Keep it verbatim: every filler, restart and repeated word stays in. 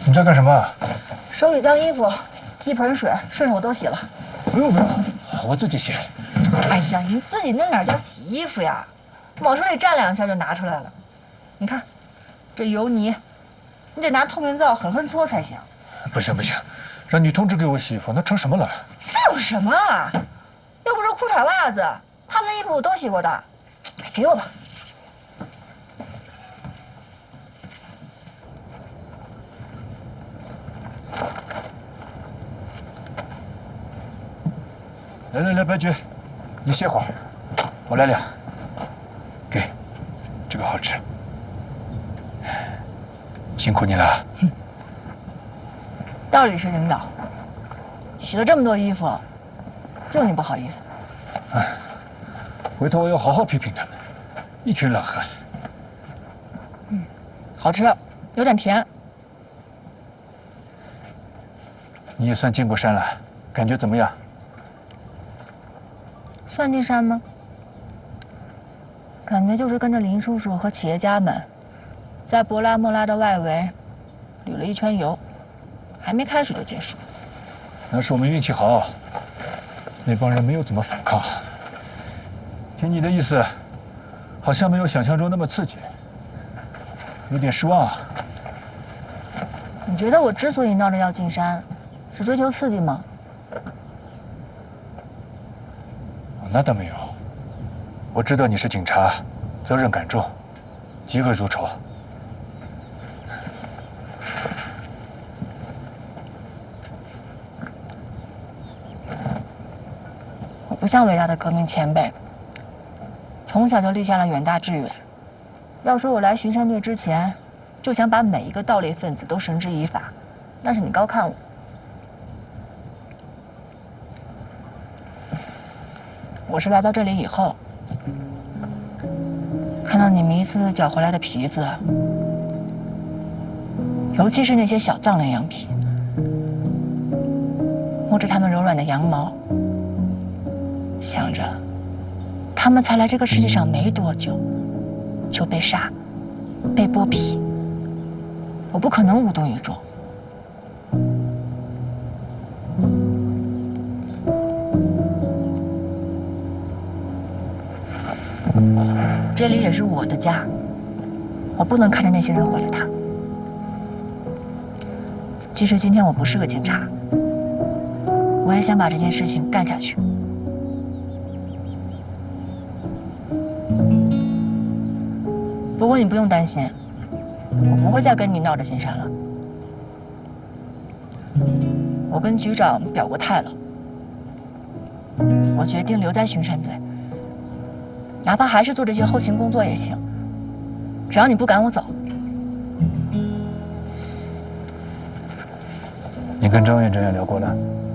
你在干什么？ 手里脏衣服，一盆水，顺手都洗了。 不用不用，我自己洗。 哎呀，你自己那哪叫洗衣服呀？往水里蘸两下就拿出来了。你看，这油泥，你得拿透明皂狠狠搓才行。 不行不行，让女同志给我洗衣服，那成什么了？ 这有什么啊？又不是裤衩袜子，他们的衣服我都洗过的。哎，给我吧。 来来来，白菊，你歇会儿，我来量。给，这个好吃。辛苦你了。 哼，道理是领导，洗了这么多衣服，就你不好意思。 哎，回头我要好好批评他们，一群懒汉。 嗯，好吃，有点甜。 你也算进过山了，感觉怎么样？ 算进山吗？感觉就是跟着林叔叔和企业家们，在博拉莫拉的外围旅了一圈游，还没开始就结束。 那是我们运气好，那帮人没有怎么反抗。听你的意思，好像没有想象中那么刺激，有点失望啊。 你觉得我之所以闹着要进山，是追求刺激吗？ 那倒没有，我知道你是警察，责任感重，嫉恶如仇。 我不像伟大的革命前辈，从小就立下了远大志愿。要说我来巡山队之前，就想把每一个盗猎分子都绳之以法，那是你高看我。 我是来到这里以后，看到你们一次次缴回来的皮子，尤其是那些小藏羚羊皮，摸着它们柔软的羊毛，想着，它们才来这个世界上没多久，就被杀，被剥皮，我不可能无动于衷。 这里也是我的家，我不能看着那些人毁了它。即使今天我不是个警察，我也想把这件事情干下去。不过你不用担心，我不会再跟你闹着进山了。我跟局长表过态了，我决定留在巡山队。 哪怕还是做这些后勤工作也行，只要你不赶我走。 你跟张院长也聊过了？